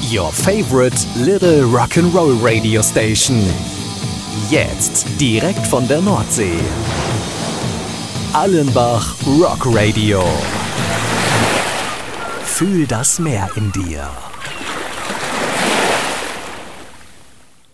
Your favorite little rock'n'roll radio station. Jetzt direkt von der Nordsee. Allenbach Rock Radio. Fühl das Meer in dir.